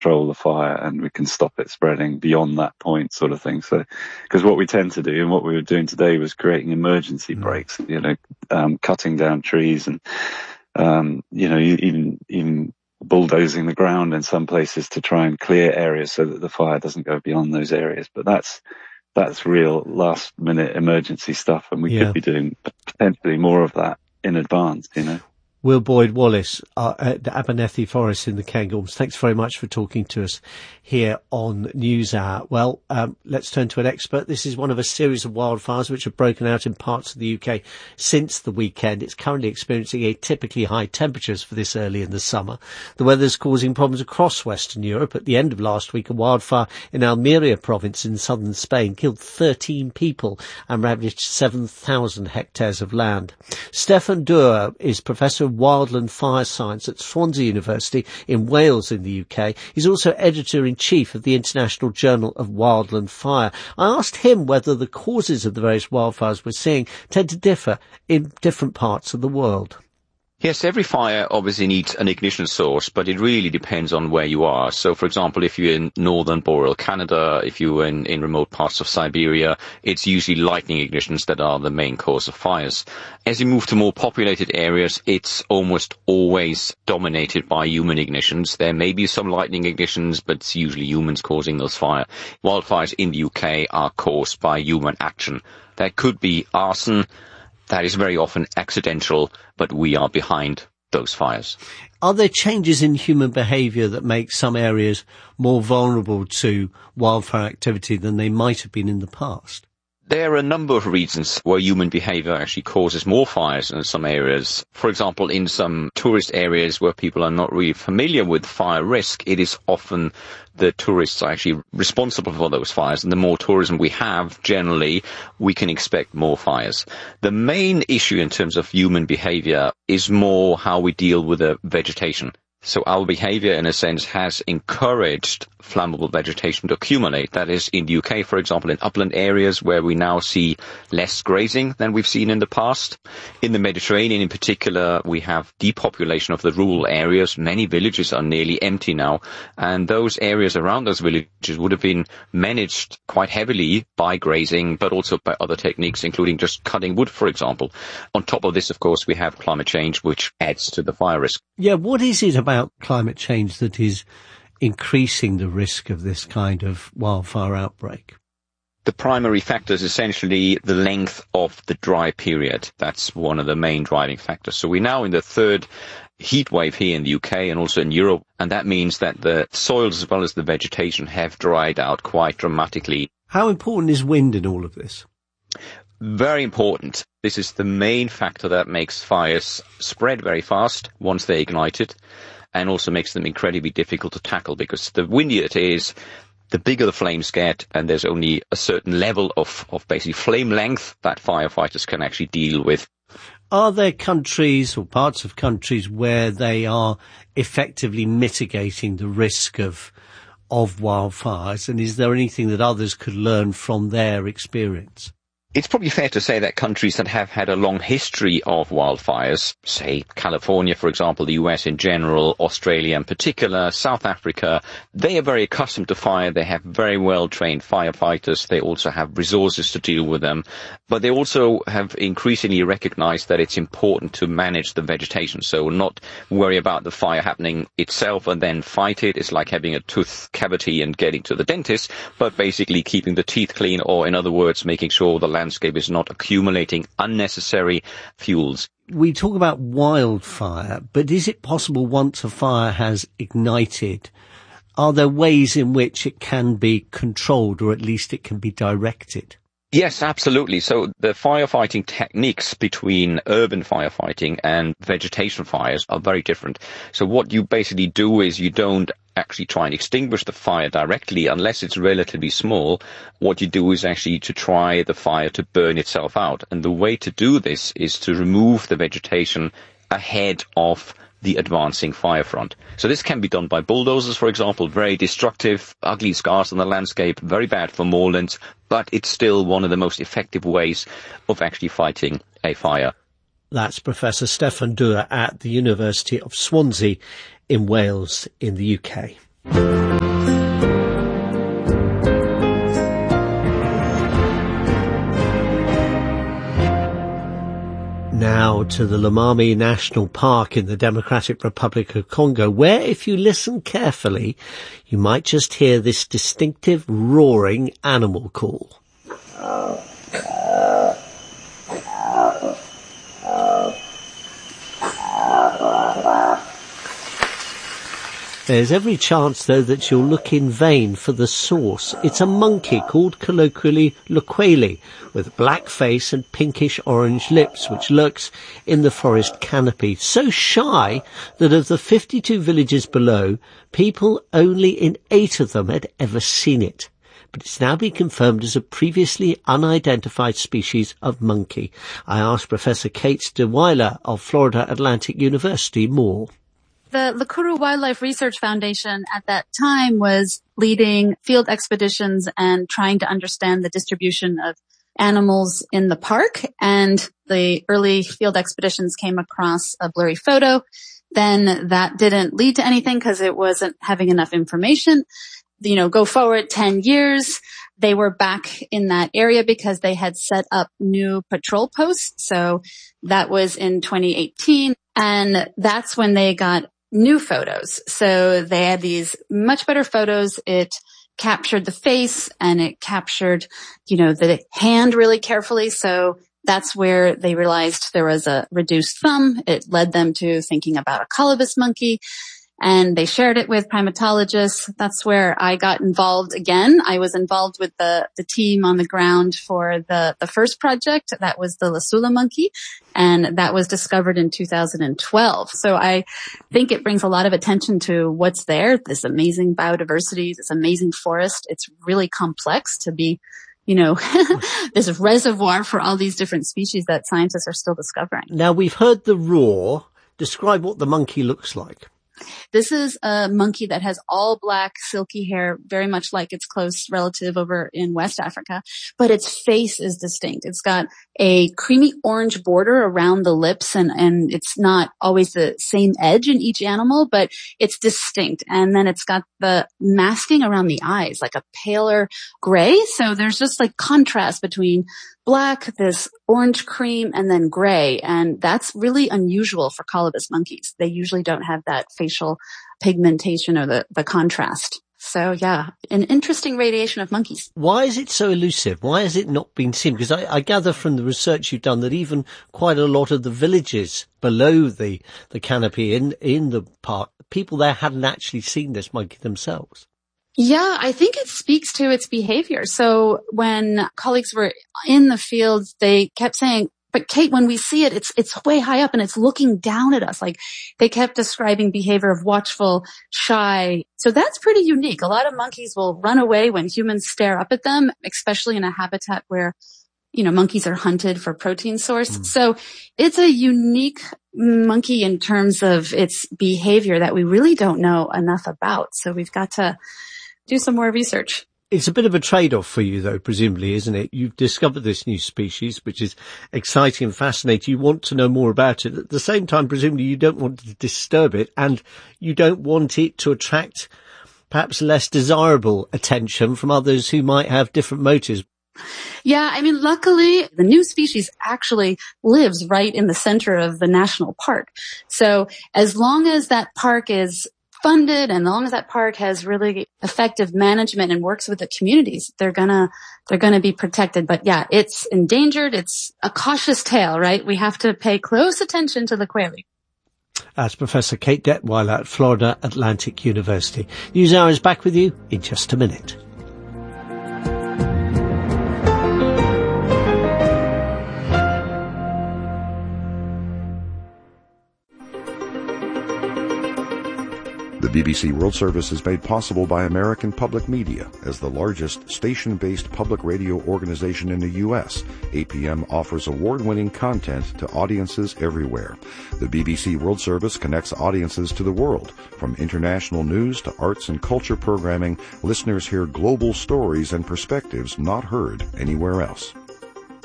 control the fire and we can stop it spreading beyond that point, sort of thing. So, because what we tend to do, and what we were doing today, was creating emergency breaks, cutting down trees and, even bulldozing the ground in some places to try and clear areas so that the fire doesn't go beyond those areas. But that's real last minute emergency stuff, and we could be doing potentially more of that in advance, Will Boyd-Wallace at the Abernethy Forest in the Cairngorms. Thanks very much for talking to us here on NewsHour. Well, let's turn to an expert. This is one of a series of wildfires which have broken out in parts of the UK since the weekend. It's currently experiencing atypically high temperatures for this early in the summer. The weather's causing problems across Western Europe. At the end of last week, a wildfire in Almeria province in southern Spain killed 13 people and ravaged 7,000 hectares of land. Stefan Dürr is Professor of Wildland Fire Science at Swansea University in Wales in the UK. He's also editor-in-chief of the International Journal of Wildland Fire. I asked him whether the causes of the various wildfires we're seeing tend to differ in different parts of the world. Yes, every fire obviously needs an ignition source, but it really depends on where you are. So, for example, if you're in northern boreal Canada, if you're in remote parts of Siberia, it's usually lightning ignitions that are the main cause of fires. As you move to more populated areas, it's almost always dominated by human ignitions. There may be some lightning ignitions, but it's usually humans causing those fires. Wildfires in the UK are caused by human action. That could be arson. That is very often accidental, but we are behind those fires. Are there changes in human behaviour that make some areas more vulnerable to wildfire activity than they might have been in the past? There are a number of reasons where human behaviour actually causes more fires in some areas. For example, in some tourist areas where people are not really familiar with fire risk, it is often the tourists are actually responsible for those fires. And the more tourism we have, generally, we can expect more fires. The main issue in terms of human behaviour is more how we deal with the vegetation. So our behaviour, in a sense, has encouraged flammable vegetation to accumulate. That is, in the UK, for example, in upland areas where we now see less grazing than we've seen in the past. In the Mediterranean, in particular, we have depopulation of the rural areas. Many villages are nearly empty now, and those areas around those villages would have been managed quite heavily by grazing, but also by other techniques, including just cutting wood, for example. On top of this, of course, we have climate change, which adds to the fire risk. Yeah, what is it about climate change that is increasing the risk of this kind of wildfire outbreak? The primary factor is essentially the length of the dry period. That's one of the main driving factors. So we're now in the third heat wave here in the UK and also in Europe, and that means that the soils as well as the vegetation have dried out quite dramatically. How important is wind in all of this? Very important. This is the main factor that makes fires spread very fast once they're ignited, and also makes them incredibly difficult to tackle, because the windier it is, the bigger the flames get, and there's only a certain level of basically flame length that firefighters can actually deal with. Are there countries or parts of countries where they are effectively mitigating the risk of wildfires, and is there anything that others could learn from their experience? It's probably fair to say that countries that have had a long history of wildfires, say California, for example, the US in general, Australia in particular, South Africa, they are very accustomed to fire. They have very well-trained firefighters. They also have resources to deal with them. But they also have increasingly recognized that it's important to manage the vegetation. So not worry about the fire happening itself and then fight it. It's like having a tooth cavity and getting to the dentist, but basically keeping the teeth clean, or in other words, making sure the landscape is not accumulating unnecessary fuels. We talk about wildfire, but is it possible once a fire has ignited, are there ways in which it can be controlled, or at least it can be directed? Yes, absolutely. So the firefighting techniques between urban firefighting and vegetation fires are very different. So what you basically do is you don't actually try and extinguish the fire directly unless it's relatively small. What you do is actually to try the fire to burn itself out. And the way to do this is to remove the vegetation ahead of the advancing fire front. So this can be done by bulldozers, for example, very destructive, ugly scars on the landscape, very bad for moorlands, but it's still one of the most effective ways of actually fighting a fire. That's Professor Stefan Dürr at the University of Swansea in Wales in the UK. Now to the Lomami National Park in the Democratic Republic of Congo, where, if you listen carefully, you might just hear this distinctive roaring animal call. There's every chance, though, that you'll look in vain for the source. It's a monkey called colloquially Lukwele, with black face and pinkish-orange lips, which lurks in the forest canopy. So shy that of the 52 villages below, people only in 8 of them had ever seen it. But it's now been confirmed as a previously unidentified species of monkey. I asked Professor Kate DeWeiler of Florida Atlantic University more. The Lekuru Wildlife Research Foundation at that time was leading field expeditions and trying to understand the distribution of animals in the park. And the early field expeditions came across a blurry photo. Then that didn't lead to anything because it wasn't having enough information. Go forward 10 years. They were back in that area because they had set up new patrol posts. So that was in 2018. And that's when they got new photos. So they had these much better photos. It captured the face and it captured, the hand really carefully. So that's where they realized there was a reduced thumb. It led them to thinking about a colobus monkey. And they shared it with primatologists. That's where I got involved again. I was involved with the team on the ground for the first project. That was the Lasula monkey. And that was discovered in 2012. So I think it brings a lot of attention to what's there, this amazing biodiversity, this amazing forest. It's really complex to be, this reservoir for all these different species that scientists are still discovering. Now, we've heard the roar. Describe what the monkey looks like. This is a monkey that has all black, silky hair, very much like its close relative over in West Africa, but its face is distinct. It's got a creamy orange border around the lips, and it's not always the same edge in each animal, but it's distinct. And then it's got the masking around the eyes, like a paler gray. So there's just like contrast between black, this orange cream, and then gray. And that's really unusual for colobus monkeys. They usually don't have that facial pigmentation or the contrast. So yeah, an interesting radiation of monkeys. Why is it so elusive? Why has it not been seen? Because I gather from the research you've done that even quite a lot of the villages below the canopy in the park, people there hadn't actually seen this monkey themselves. Yeah, I think it speaks to its behavior. So when colleagues were in the field, they kept saying, but Kate, when we see it, it's way high up and it's looking down at us. Like they kept describing behavior of watchful, shy. So that's pretty unique. A lot of monkeys will run away when humans stare up at them, especially in a habitat where, monkeys are hunted for protein source. So it's a unique monkey in terms of its behavior that we really don't know enough about. So we've got to do some more research. It's a bit of a trade-off for you, though, presumably, isn't it? You've discovered this new species, which is exciting and fascinating. You want to know more about it. At the same time, presumably, you don't want to disturb it, and you don't want it to attract perhaps less desirable attention from others who might have different motives. Yeah, luckily, the new species actually lives right in the center of the national park. So as long as that park is funded and as long as that park has really effective management and works with the communities, they're gonna be protected. But yeah, it's endangered. It's a cautious tale, right? We have to pay close attention to Lukwele. That's Professor Kate Detweiler at Florida Atlantic University. NewsHour is back with you in just a minute. The BBC World Service is made possible by American Public Media. As the largest station-based public radio organization in the U.S., APM offers award-winning content to audiences everywhere. The BBC World Service connects audiences to the world. From international news to arts and culture programming, listeners hear global stories and perspectives not heard anywhere else.